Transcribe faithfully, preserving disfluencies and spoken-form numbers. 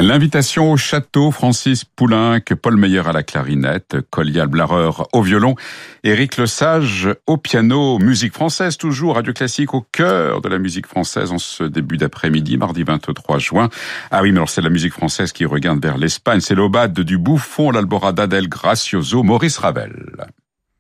L'invitation au château, Francis Poulenc, Paul Meyer à la clarinette, Kolya Blareur au violon, Éric Lesage au piano, musique française toujours, Radio Classique au cœur de la musique française en ce début d'après-midi, mardi vingt-trois juin. Ah oui, mais alors c'est la musique française qui regarde vers l'Espagne, c'est l'Aubade du Bouffon, l'Alborada del Gracioso, Maurice Ravel.